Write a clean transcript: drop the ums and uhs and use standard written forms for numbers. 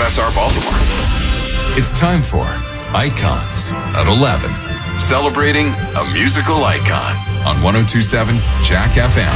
WSR Baltimore. It's time for Icons at 11. Celebrating a musical icon on 102.7 Jack FM.